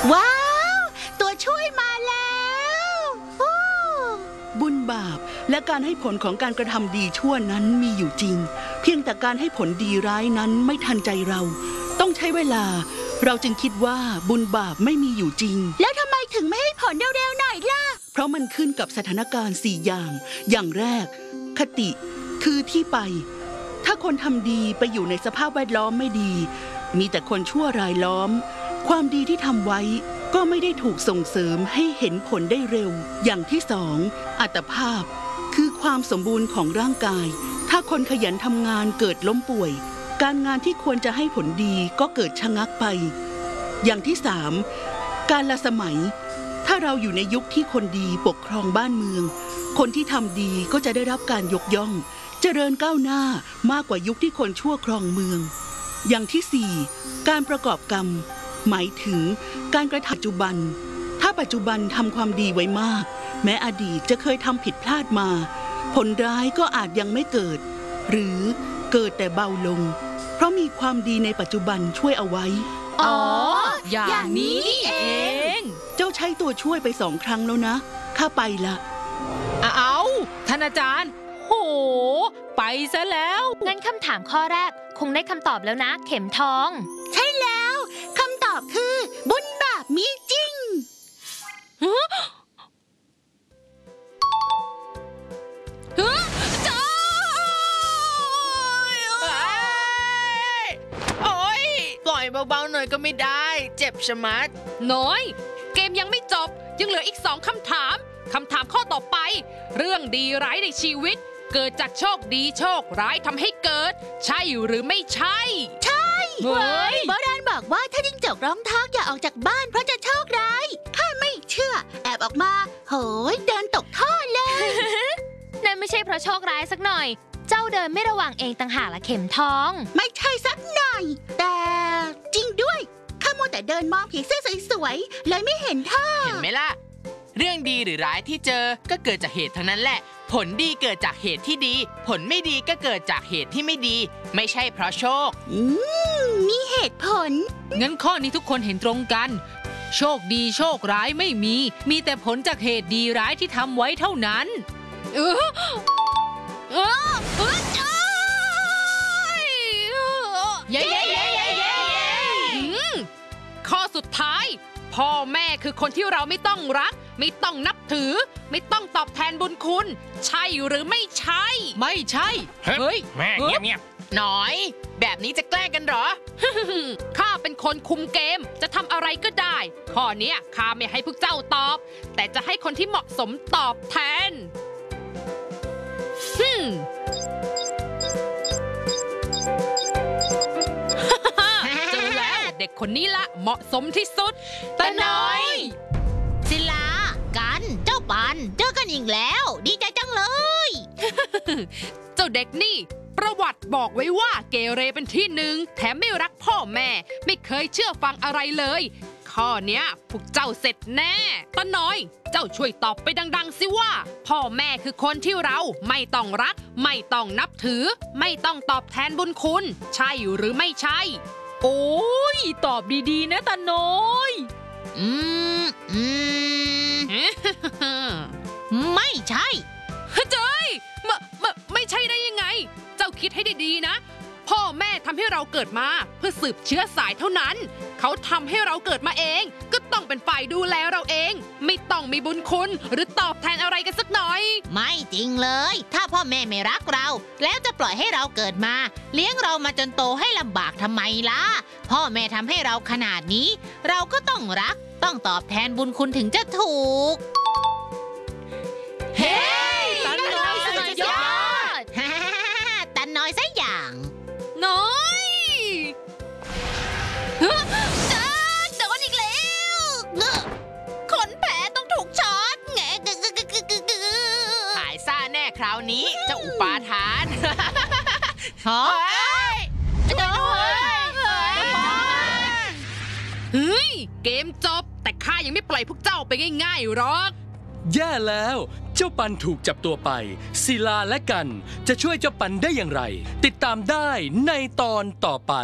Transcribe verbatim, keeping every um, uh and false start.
ว้าวตัวช่วยมาแล้วบุญบาปและการให้ผลของการกระทำดีชั่วนั้นมีอยู่จริงเพียงแต่การให้ผลดีร้ายนั้นไม่ทันใจเราต้องใช้เวลาเราจึงคิดว่าบุญบาปไม่มีอยู่จริงแล้วทำไมถึงไม่ให้ผลเร็วๆหน่อยล่ะเพราะมันขึ้นกับสถานการณ์สี่อย่างอย่างแรกคติคือที่ไปถ้าคนทำดีไปอยู่ในสภาพแวดล้อมไม่ดีมีแต่คนชั่วรายล้อมความดีที่ทำไว้ก็ไม่ได้ถูกส่งเสริมให้เห็นผลได้เร็วอย่างที่สองอัตภาพคือความสมบูรณ์ของร่างกายถ้าคนขยันทำงานเกิดล้มป่วยการงานที่ควรจะให้ผลดีก็เกิดชะงักไปอย่างที่สามการละสมัยถ้าเราอยู่ในยุคที่คนดีปกครองบ้านเมืองคนที่ทำดีก็จะได้รับการยกย่องเจริญก้าวหน้ามากกว่ายุคที่คนชั่วครองเมืองอย่างที่สี่การประกอบกรรมหมายถึงการกระทำปัจจุบันถ้าปัจจุบันทำความดีไว้มากแม้อดีตจะเคยทำผิดพลาดมาผลร้ายก็อาจยังไม่เกิดหรือเกิดแต่เบาลงเพราะมีความดีในปัจจุบันช่วยเอาไว้อ๋ออย่างนี้เองเจ้าใช้ตัวช่วยไปสองครั้งแล้วนะข้าไปละเอาท่านอาจารย์โหไปซะแล้วงั้นคำถามข้อแรกคงได้คำตอบแล้วนะเข็มทองใช่แล้วคำตอบคือบุญบาปมีจริงเบาๆหน่อยก็ไม่ได้เจ็บชะมัดน้อยเกมยังไม่จบยังเหลืออีกสองคำถามคำถามข้อต่อไปเรื่องดีร้ายในชีวิตเกิดจากโชคดีโชคร้ายทำให้เกิดใช่หรือไม่ใช่ใช่เฮ้ยโบราณบอกว่าถ้าจิ้งจกร้องทักอย่าออกจากบ้านเพราะจะโชคร้ายข้าไม่เชื่อแอบออกมาโหยเดินตกท่อเลยนั่นไม่ใช่เพราะโชคร้ายสักหน่อยเจ้าเดินไม่ระวังเองต่างหากละเข็มทองไม่ใช่สักหน่อยแต่จริงด้วยข้ามัวแต่เดินมองผีเสื้อสวยๆเลยไม่เห็นท่อเห็นไหมล่ะเรื่องดีหรือร้ายที่เจอก็เกิดจากเหตุทั้งนั้นแหละผลดีเกิดจากเหตุที่ดีผลไม่ดีก็เกิดจากเหตุที่ไม่ดีไม่ใช่เพราะโชคอืมมีเหตุผลงั้นข้อนี้ทุกคนเห็นตรงกันโชคดีโชคร้ายไม่มีมีแต่ผลจากเหตุดีร้ายที่ทำไว้เท่านั้นเออเออเออเย้เย้เย้เย้เย้ข้อสุดท้ายพ่อแม่คือคนที่เราไม่ต้องรักไม่ต้องนับถือไม่ต้องตอบแทนบุญคุณใช่หรือไม่ใช่ไม่ใช่เฮ้ยแม่เงียบเงียบหน่อยแบบนี้จะแกล้งกันเหรอข้าเป็นคนคุมเกมจะทำอะไรก็ได้ข้อนี้ข้าไม่ให้พวกเจ้าตอบแต่จะให้คนที่เหมาะสมตอบแทนฮึมเจอแล้วเด็กคนนี้ละเหมาะสมที่สุดตาน้อยศิลากันเจ้าปันเจอกันอีกแล้วดีใจจังเลยเจ้าเด็กนี่ประวัติบอกไว้ว่าเกเรเป็นที่หนึ่งแถมไม่รักพ่อแม่ไม่เคยเชื่อฟังอะไรเลยข้อเนี้ยพวกเจ้าเสร็จแน่ตาน้อยเจ้าช่วยตอบไปดังๆสิว่าพ่อแม่คือคนที่เราไม่ต้องรักไม่ต้องนับถือไม่ต้องตอบแทนบุญคุณใช่หรือไม่ใช่โอ้ยตอบดีๆนะตาน้อยอืมอืมไม่ใช่เจ้ยไม่ไม่ไม่ใช่ได้ยังไงเจ้าคิดให้ดีๆนะพ่อแม่ทำให้เราเกิดมาเพื่อสืบเชื้อสายเท่านั้นเขาทำให้เราเกิดมาเองก็ต้องเป็นฝ่ายดูแลเราเองไม่ต้องมีบุญคุณหรือตอบแทนอะไรกันสักหน่อยไม่จริงเลยถ้าพ่อแม่ไม่รักเราแล้วจะปล่อยให้เราเกิดมาเลี้ยงเรามาจนโตให้ลำบากทำไมล่ะพ่อแม่ทำให้เราขนาดนี้เราก็ต้องรักต้องตอบแทนบุญคุณถึงจะถูกเฮ้ตาน้อยสุดยอดตาน้อยซะอย่างน้อยจ้าโดนอีกแล้วขนแผลต้องถูกช็อตแงหายซ่าแน่คราวนี้เจ้าอุปาทานฮะเฮ้ยเกมจบแต่ข้ายังไม่ปล่อยพวกเจ้าไปง่ายๆหรอกแย่แล้วเจ้าปันถูกจับตัวไปศิลาและกันจะช่วยเจ้าปันได้อย่างไรติดตามได้ในตอนต่อไป